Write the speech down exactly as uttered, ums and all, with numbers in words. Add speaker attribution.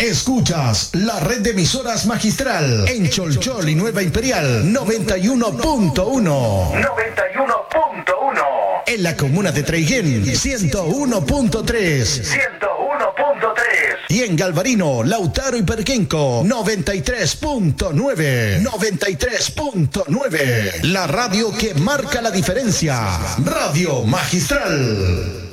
Speaker 1: Escuchas la red de emisoras Magistral en Cholchol y Nueva Imperial noventa y uno punto uno.
Speaker 2: noventa y uno punto uno.
Speaker 1: En la comuna de Treiguén ciento uno punto tres.
Speaker 2: ciento uno punto tres.
Speaker 1: Y en Galvarino, Lautaro y Perquenco noventa y tres punto nueve. noventa y tres punto nueve. La radio que marca la diferencia. Radio Magistral.